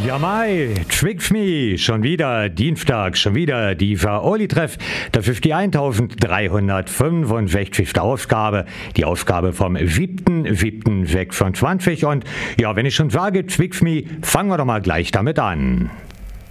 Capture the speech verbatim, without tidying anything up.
Ja, Mai, Twix Me, schon wieder Dienstag, schon wieder die Oli-Treff. Das ist die eintausenddreihundertfünfundsechzigste Ausgabe, die Ausgabe vom siebten siebten sechsundzwanzig. Und ja, wenn ich schon sage Twix Me, fangen wir doch mal gleich damit an.